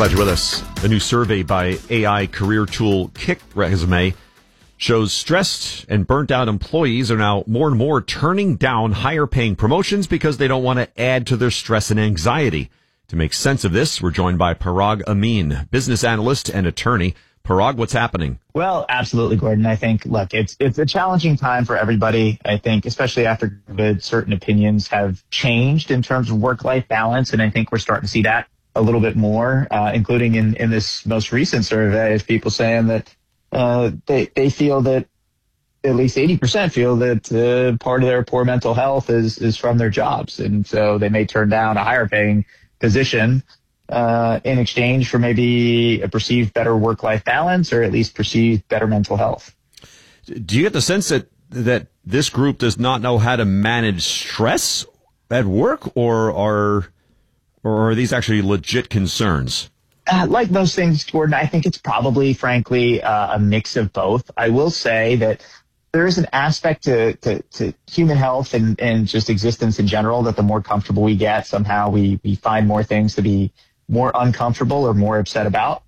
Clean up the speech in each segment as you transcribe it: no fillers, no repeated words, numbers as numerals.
Glad you're with us. A new survey by AI career tool KickResume shows stressed and burnt out employees are now more and more turning down higher paying promotions because they don't want to add to their stress and anxiety. To make sense of this, we're joined by Parag Amin, business analyst and attorney. Parag, what's happening? Well, absolutely, Gordon. I think, look, it's a challenging time for everybody. I think, especially after COVID, certain opinions have changed in terms of work-life balance, and I think we're starting to see that a little bit more, including in this most recent survey of people saying that they feel that at least 80% feel that part of their poor mental health is from their jobs, and so they may turn down a higher-paying position in exchange for maybe a perceived better work-life balance or at least perceived better mental health. Do you get the sense that this group does not know how to manage stress at work, or are these actually legit concerns? Like most things, Gordon, I think it's probably, frankly, a mix of both. I will say that there is an aspect to human health and just existence in general that the more comfortable we get, somehow we find more things to be more uncomfortable or more upset about.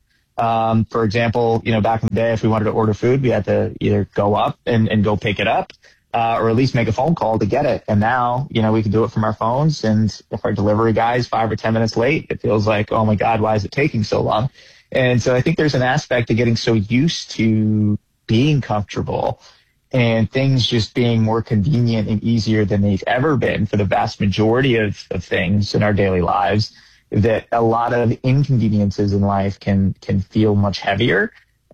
For example, back in the day, if we wanted to order food, we had to either go up and go pick it up, or at least make a phone call to get it. And now, we can do it from our phones. And if our delivery guy is 5 or 10 minutes late, it feels like, oh my God, why is it taking so long? And so I think there's an aspect of getting so used to being comfortable and things just being more convenient and easier than they've ever been for the vast majority of things in our daily lives, that a lot of inconveniences in life can feel much heavier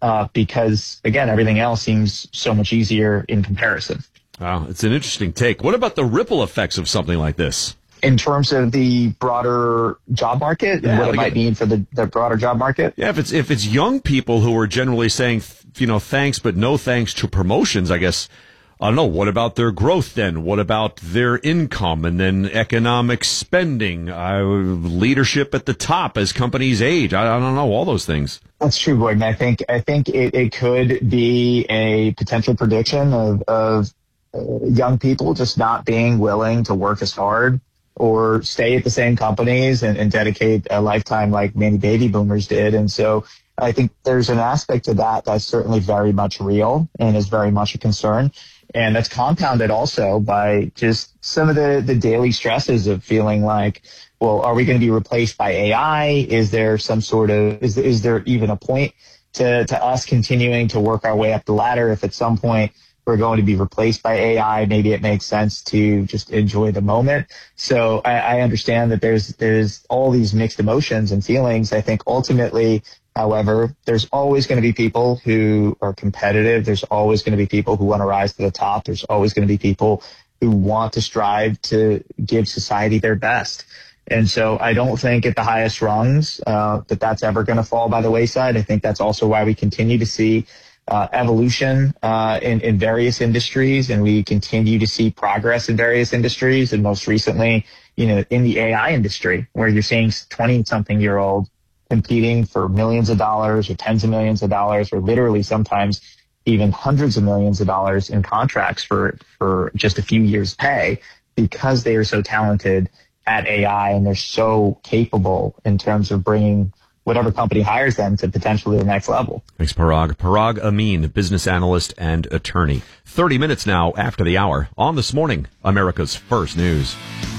because, again, everything else seems so much easier in comparison. Wow, it's an interesting take. What about the ripple effects of something like this? In terms of the broader job market and what it might mean for the broader job market? Yeah, if it's young people who are generally saying, thanks but no thanks to promotions, I guess, I don't know, what about their growth then? What about their income and then economic spending, leadership at the top as companies age? I don't know, all those things. That's true, Gordon. I think it could be a potential prediction of young people just not being willing to work as hard or stay at the same companies and dedicate a lifetime like many baby boomers did. And so I think there's an aspect to that that's certainly very much real and is very much a concern. And that's compounded also by just some of the daily stresses of feeling like, well, are we going to be replaced by AI? Is there some sort of, is there even a point to us continuing to work our way up the ladder? If at some point we're going to be replaced by AI, maybe it makes sense to just enjoy the moment. So I understand that there's all these mixed emotions and feelings. I think ultimately, however, there's always going to be people who are competitive. There's always going to be people who want to rise to the top. There's always going to be people who want to strive to give society their best. And so I don't think at the highest rungs that's ever going to fall by the wayside. I think that's also why we continue to see evolution in various industries, and we continue to see progress in various industries. And most recently, in the AI industry, where you're seeing 20-something-year-old competing for millions of dollars or tens of millions of dollars, or literally sometimes even hundreds of millions of dollars in contracts for just a few years' pay, because they are so talented at AI and they're so capable in terms of bringing whatever company hires them to potentially the next level. Thanks, Parag. Parag Amin, business analyst and attorney. 30 minutes now after the hour on This Morning, America's First News.